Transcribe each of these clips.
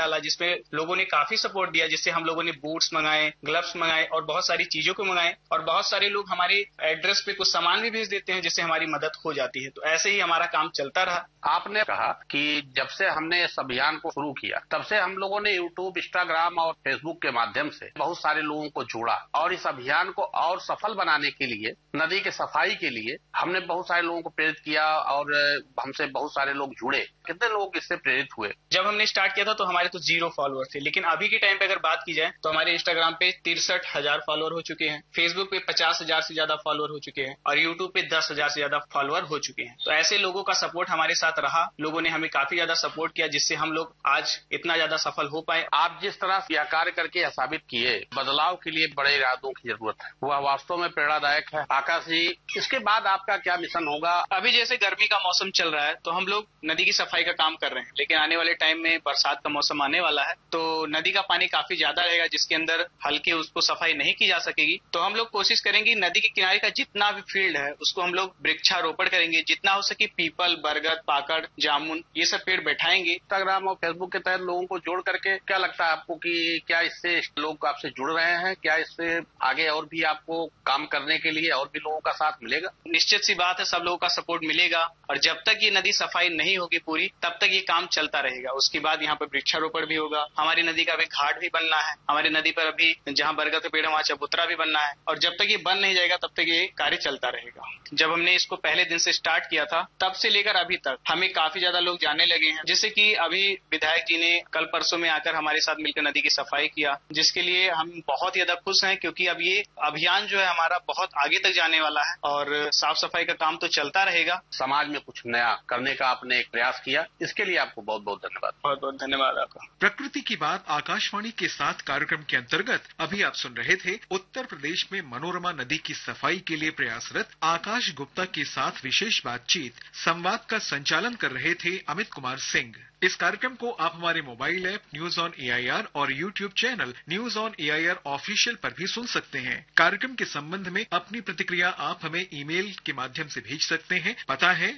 डाला जिसमें लोगों ने काफी सपोर्ट दिया, जिससे हम लोगों ने बूट्स मंगाए, ग्लव्स मंगाए और बहुत सारी चीजों को मंगाए और बहुत सारे लोग हमारे एड्रेस पे कुछ सामान भी भेज देते हैं जिससे हमारी मदद हो जाती है। तो ऐसे ही हमारा काम चलता रहा। आपने कहा कि जब से हमने इस अभियान को शुरू किया तब से हम लोगों ने यूट्यूब, इंस्टाग्राम और फेसबुक के माध्यम से बहुत सारे लोगों को जोड़ा और इस अभियान को और सफल बनाने के लिए, नदी की सफाई के लिए हमने बहुत सारे लोगों को प्रेरित किया और हमसे बहुत सारे लोग जुड़े। कितने लोग इससे प्रेरित हुए? जब हमने स्टार्ट किया था तो हमारे तो 0 फॉलोअर थे, लेकिन अभी के टाइम पे अगर बात की जाए तो हमारे इंस्टाग्राम पे 63,000 फॉलोअर हो चुके हैं, फेसबुक पे 50,000 से ज्यादा फॉलोअर हो चुके हैं और यूट्यूब पे 10,000 से ज्यादा फॉलोअर हो चुके हैं। तो ऐसे लोगों का सपोर्ट हमारे साथ रहा, लोगों ने हमें काफी ज्यादा सपोर्ट किया जिससे हम लोग आज इतना ज्यादा सफल हो पाए। आप जिस तरह यह कार्य करके यह साबित किए, बदलाव के लिए बड़े इरादों की जरूरत है, वह वास्तव में प्रेरणादायक है। आकाश जी, इसके बाद आपका क्या मिशन होगा? अभी जैसे गर्मी का मौसम चल रहा है तो हम लोग नदी की सफाई का काम कर रहे हैं, लेकिन आने वाले टाइम में बरसात का मौसम आने वाला है तो नदी का पानी काफी ज्यादा रहेगा जिसके अंदर हल्के उसको सफाई नहीं की जा सकेगी। तो हम लोग कोशिश करेंगे नदी के किनारे का जितना भी फील्ड है उसको हम लोग वृक्षारोपण करेंगे, जितना हो सके पीपल, बरगद, पाकड़, जामुन ये सब पेड़ बैठाएंगे। इंस्टाग्राम और फेसबुक के तहत लोगों को जोड़ करके क्या लगता है आपको कि क्या इससे लोग आपसे जुड़ रहे हैं? क्या इससे आगे और भी आपको काम करने के लिए और भी लोगों का साथ मिलेगा? निश्चित सी बात है, सब लोगों का सपोर्ट मिलेगा और जब तक ये नदी सफाई नहीं होगी पूरी तब तक ये काम चलता रहेगा। उसके बाद यहाँ पर वृक्षारोपण भी होगा, हमारी नदी का अभी घाट भी बनना है, हमारी नदी पर अभी जहाँ बरगद के पेड़ है वहाँ चबूतरा भी बनना है और जब तक ये बन नहीं जाएगा तब तक ये कार्य चलता रहेगा। जब हमने इसको पहले दिन से स्टार्ट किया था तब से लेकर अभी तक हमें काफी ज्यादा लोग जानने लगे हैं, जैसे कि अभी विधायक जी ने कल परसों में आकर हमारे साथ मिलकर नदी की सफाई किया, जिसके लिए हम बहुत ही ज्यादा खुश हैं क्योंकि अब ये अभियान जो है हमारा बहुत आगे तक जाने वाला है और साफ सफाई का काम तो चलता रहेगा। समाज में कुछ नया करने का आपने एक प्रयास किया, इसके लिए आपको बहुत बहुत धन्यवाद। बहुत बहुत धन्यवाद आपका। प्रकृति की बात आकाशवाणी के साथ कार्यक्रम के अंतर्गत अभी आप सुन रहे थे उत्तर प्रदेश में मनोरमा नदी की सफाई के लिए प्रयासरत आकाश गुप्ता के साथ विशेष बातचीत। संवाद का संचालन कर रहे थे अमित कुमार सिंह। इस कार्यक्रम को आप हमारे mobile app news on AIR और YouTube channel news on AIR official पर भी सुन सकते हैं। कार्यक्रम के संबंध में अपनी प्रतिक्रिया आप हमें ईमेल के माध्यम से भेज सकते हैं। पता है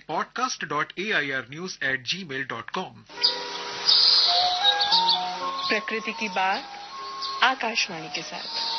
podcast.airnews@gmail.com। प्रकृति की बात आकाशवाणी के साथ।